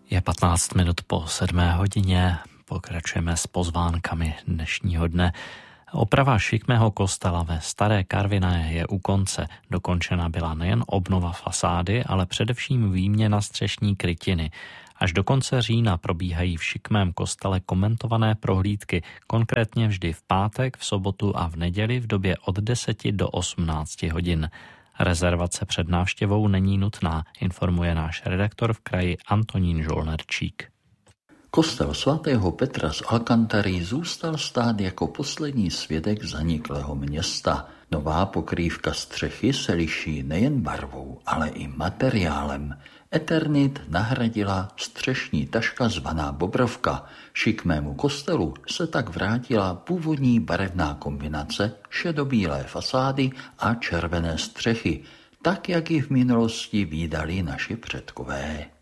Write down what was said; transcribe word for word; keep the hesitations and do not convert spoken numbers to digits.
Je patnáct minut po sedmé hodině, pokračujeme s pozvánkami dnešního dne. Oprava šikmého kostela ve Staré Karviné je u konce. Dokončena byla nejen obnova fasády, ale především výměna střešní krytiny. Až do konce října probíhají v šikmém kostele komentované prohlídky, konkrétně vždy v pátek, v sobotu a v neděli v době od deseti do osmnácti hodin. Rezervace před návštěvou není nutná, informuje náš redaktor v kraji Antonín Žolnerčík. Kostel svatého Petra z Alcantary zůstal stát jako poslední svědek zaniklého města. Nová pokrývka střechy se liší nejen barvou, ale i materiálem. Eternit nahradila střešní taška zvaná Bobrovka. Šikmému kostelu se tak vrátila původní barevná kombinace šedobílé fasády a červené střechy, tak jak ji v minulosti vídali naši předkové.